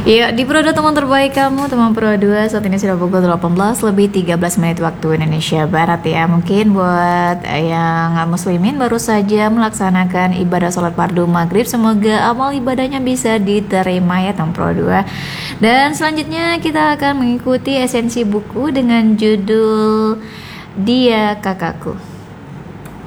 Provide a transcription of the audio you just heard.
Ya, di Pro 2 teman terbaik kamu, teman Pro 2. Saat ini sudah pukul 18 lebih 13 menit waktu Indonesia Barat ya. Mungkin buat yang muslimin baru saja melaksanakan ibadah sholat fardu maghrib. Semoga amal ibadahnya bisa diterima ya teman Pro 2. Dan selanjutnya kita akan mengikuti esensi buku dengan judul Dia Kakakku.